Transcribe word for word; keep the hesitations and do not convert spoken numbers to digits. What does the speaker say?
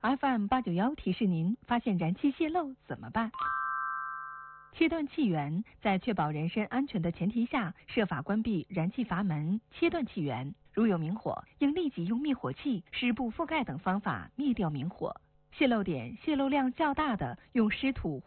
F M 八九幺提示您：发现燃气泄漏怎么办？切断气源，在确保人身安全的前提下，设法关闭燃气阀门，切断气源。如有明火，应立即用灭火器、湿布覆盖等方法灭掉明火。泄漏点泄漏量较大的，用湿土